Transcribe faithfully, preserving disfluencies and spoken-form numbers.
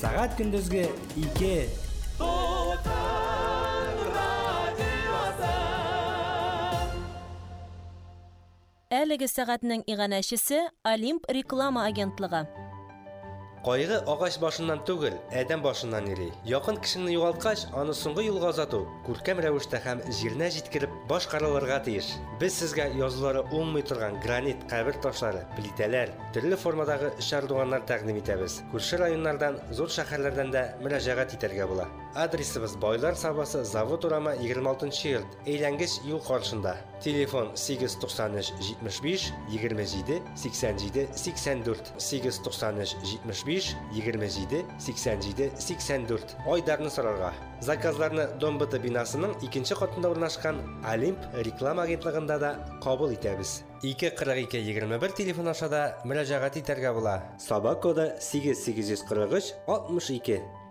Сағат күндізгі ике. Әлеге сәгатьнең иганәчесе Олимп реклама агентлыгы. Кайгы агач башыннан түгел, әдәм башыннан йөри. Якын кешеңне югалткач, аны соңгы юлга озату күркәм рәвештә һәм җиренә җиткереп башкарылырга тиеш. Без сезгә язулары уңмый торган гранит кабер ташлары, плитәләр, төрле формадагы шардуганнар тәкъдим итәбез. Күрше районнардан, зур шәһәрләрдән дә мөрәҗәгать итәргә була. Адресыбыз Байлар Сабасы, Завод урамы егерме алтынчы йорт, әйләнгеч юл каршында. Телефон сигез туксан өч җитмеш биш егерме җиде сиксән җиде сиксән дүрт сигез туксан өч җитмеш биш егерме җиде сиксән җиде сиксән дүрт. Айдарны сорарга. Заказларны Домбыты бинасының икенче катында урнашкан Олимп реклама агентлыгында да кабул итәбез. ике кырык ике егерме бер телефон аша да мөрәҗәгать итәргә була. Сабак коды сигез сигез йөз кырык өч алтмыш ике.